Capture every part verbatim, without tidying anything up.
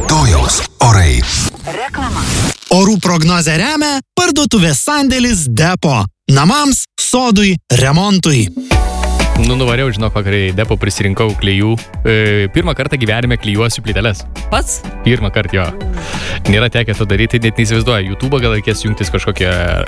Rytojaus orai. Reklama. Orų prognozę remia parduotuvės sandėlis Depo. Namams, sodui, remontui. Nu, nuvariau, žinok, vakariai Depo prisirinkau klijų. E, pirmą kartą gyvenime klijuosiu plyteles. Pats? Pirmą kartą jo. Nėra tekę to daryti, net neįsivaizduoju. YouTube gal reikės jungtis kažkokią...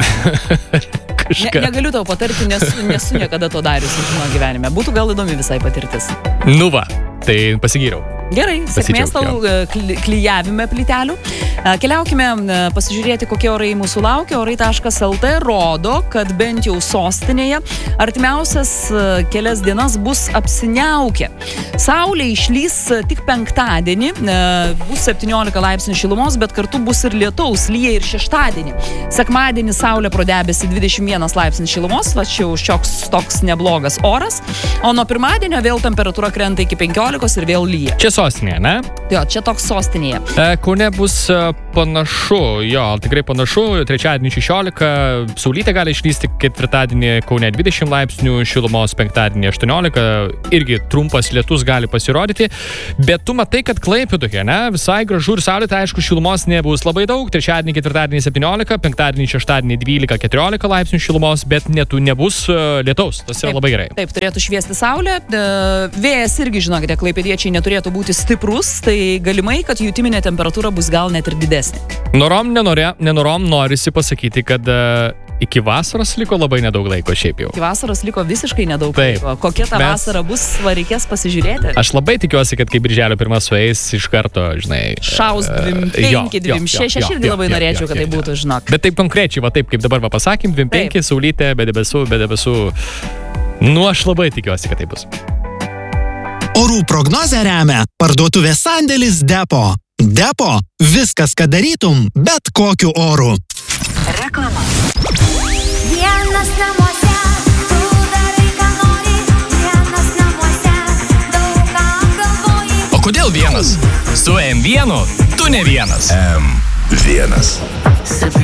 kažką. Ne, negaliu tau patarti, nesu, nesu niekada to dariusi žinoma gyvenime. Būtų gal įdomi visai patirtis. Nu va, tai pasigyriau. Gerai, sėkmės tau klijavime plytelių. Keliaukime pasižiūrėti, kokie orai mūsų laukia. Orai taškas el tė rodo, kad bent jau sostinėje artimiausias kelias dienas bus apsiniaukę. Saulė išlys tik penktadienį, bus septyniolika laipsnių šilumos, bet kartu bus ir lietaus, lyja ir šeštadienį. Sekmadienį saulė pro debesį dvidešimt vienas laipsnis šilumos, va čia jau šioks toks neblogas oras, o nuo pirmadienio vėl temperatūra krenta iki penkiolikos ir vėl lyja. Čia sostinėje, ne? Jo, čia toks sostinėje. E, Kaune bus panašu, jo, tikrai panašu, trečiadienį šešiolika, saulytė gali išlysti ketvirtadienį Kaune dvidešimt laipsnių šilumos, penktadienį aštuoniolika, irgi trumpas lietus gali pasirodyti, bet tu matai, kad Klaipėdoje, ne, visai gražu ir saulėta, aišku, šilumos nebus labai daug, trečiadienį, ketvirtadienį septyniolika, penktadienį, šeštadienį dvylika keturiolika laipsnių šilumos, bet netų nebus uh, lietaus, tas yra taip, labai gerai. Taip, turėtų šviesti saulė, vėjas irgi, žinokite, klaipėdiečiai neturėtų būti stiprus, tai galimai, kad jutiminė temperatūra bus gal net ir didesnė. Norom, nenorė, nenorom norisi pasakyti, kad uh, iki vasaros liko labai nedaug laiko šiaip jau. Iki vasaros liko visiškai nedaug Taip. laiko. Kokia ta Mes... vasara bus, va, reikės pasižiūrėti. Aš labai tikiuosi, kad kai birželio pirma sueis iš karto, žinai... Šaus dvim penki, dvim šeši, aš irgi labai norėčiau, kad tai būtų, žinok. Bet taip konkrečiai, va taip, kaip dabar va pasakym, dvim penki, saulytė, be debesų, be debesų. Nu, aš labai tikiuosi, kad tai bus. Orų prognozę remia parduotuvės sandėlis Depo. Depo – viskas, ką darytum, bet kokiu oru. Reklama. Vienas namuose, tu darai, ką nori. Vienas namuose, daug ką apgalvoji. O kodėl vienas? Su em vienu tu ne vienas. em vienas.